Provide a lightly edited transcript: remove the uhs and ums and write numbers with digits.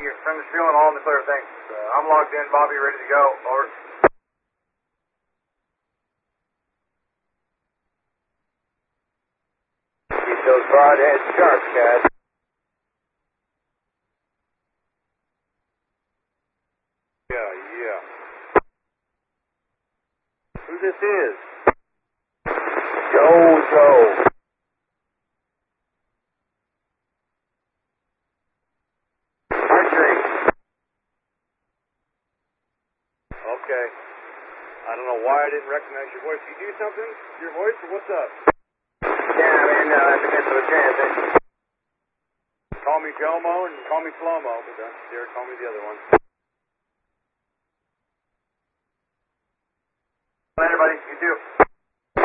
Send the fuel and all in the clear, thanks. I'm logged in, Bobby, ready to go. Over. Keep those broadheads sharp, Chad. Yeah. Who this is? Joe. Okay. I don't know why I didn't recognize your voice. You do something? Your voice, or what's up? Yeah, I'm in the midst of a transit. Call me Jomo and call me Slow-Mo, but don't dare call me the other one. Later, buddy. You too.